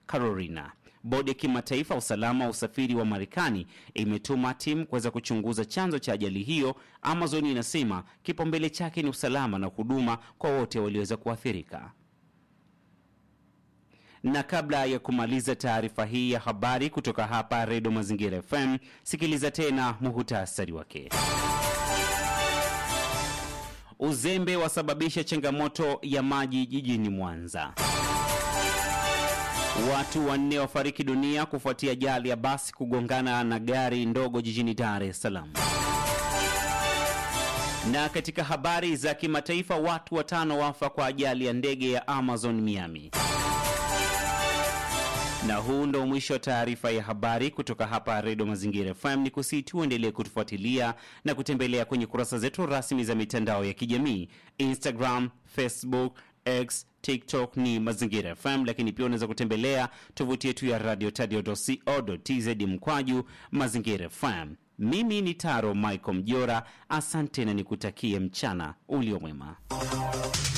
Carolina. Bodi ya kimataifa usalama wa usafiri wa Marekani imetuma timu kuweza kuchunguza chanzo cha ajali hiyo. Amazon inasema kipaumbele chake ni usalama na huduma kwa wote walioweza kuathirika. Na kabla ya kumaliza taarifa hii ya habari kutoka hapa Radio Mazingira FM, sikiliza tena muhtasari wake. Uzembe wasababisha changamoto ya maji jijini Mwanza. Watu 4 wafariki dunia kufuatia ajali ya basi kugongana na gari ndogo jijini Dar es Salaam. Na katika habari za kimataifa, watu 5 wafa kwa ajali ya ndege ya Amazon Miami. Na huu ndo mwisho wa taarifa ya habari kutoka hapa Radio Mazingira FM. Ni kusitu endelee kutufuatilia na kutembelea kwenye kurasa zetu rasmi za mitandao ya kijamii, Instagram, Facebook, X, TikTok ni Mazingira FM, lakini pia unaweza kutembelea tovuti yetu ya radiotadio.co.tz mkwaju Mazingira FM. Mimi ni Taro Michael Mjora, asante na nikutakie mchana ulio mwema.